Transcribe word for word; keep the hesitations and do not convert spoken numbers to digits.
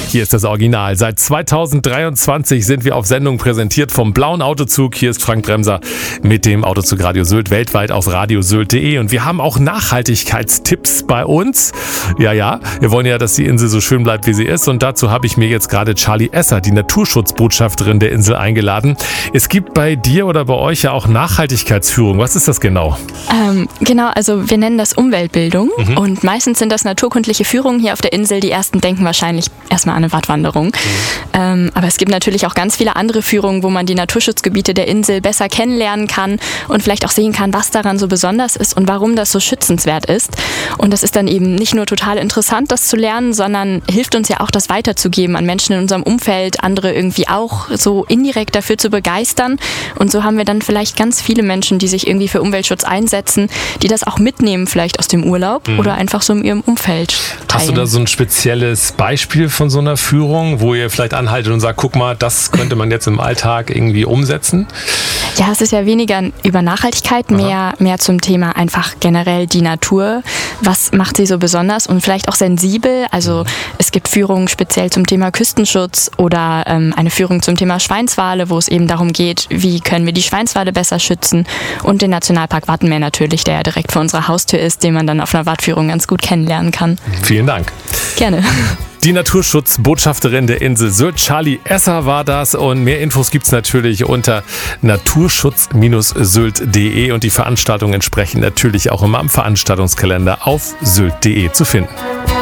Hier ist das Original. Seit zweitausenddreiundzwanzig sind wir auf Sendung, präsentiert vom Blauen Autozug. Hier ist Frank Bremser mit dem Autozug Radio Sylt, weltweit auf radiosylt punkt de. Und wir haben auch Nachhaltigkeitstipps bei uns. Ja, ja, wir wollen ja, dass die Insel so schön bleibt, wie sie ist. Und dazu habe ich mir jetzt gerade Charlie Esser, die Naturschutzbotschafterin der Insel, eingeladen. Es gibt bei dir oder bei euch ja auch Nachhaltigkeitsführung. Was ist das genau? Ähm, genau, also wir nennen das Umweltbildung. Mhm. Und meistens sind das naturkundliche Führungen hier auf der Insel. Die ersten denken wahrscheinlich erstmal an eine Wattwanderung. Mhm. Ähm, aber es gibt natürlich auch ganz viele andere Führungen, wo man die Naturschutzgebiete der Insel besser kennenlernen kann und vielleicht auch sehen kann, was daran so besonders ist und warum das so schützenswert ist. Und das ist dann eben nicht nur total interessant, das zu lernen, sondern hilft uns ja auch, das weiterzugeben an Menschen in unserem Umfeld, andere irgendwie auch so indirekt dafür zu begeistern. Und so haben wir dann vielleicht ganz viele Menschen, die sich irgendwie für Umweltschutz einsetzen, die das auch mitnehmen, vielleicht aus dem Urlaub mhm. oder einfach so in ihrem Umfeld teilen. Hast du da so ein spezielles Beispiel von so einer Führung, wo ihr vielleicht anhaltet und sagt, guck mal, das könnte man jetzt im Alltag irgendwie umsetzen? Ja, es ist ja weniger über Nachhaltigkeit, mehr, mehr zum Thema einfach generell die Natur. Was macht sie so besonders und vielleicht auch sensibel? Also mhm. es gibt Führungen speziell zum Thema Küstenschutz oder ähm, eine Führung zum Thema Schweinswale, wo es eben darum geht, wie können wir die Schweinswale besser schützen, und den Nationalpark Wattenmeer natürlich, der ja direkt vor unserer Haustür ist, den man dann auf einer Wattführung ganz gut kennenlernen kann. Vielen Dank. Gerne. Die Naturschutzbotschafterin der Insel Sylt, Charlie Esser, war das. Und mehr Infos gibt's natürlich unter naturschutz sylt punkt de und die Veranstaltungen entsprechend natürlich auch immer am Veranstaltungskalender auf sylt punkt de zu finden.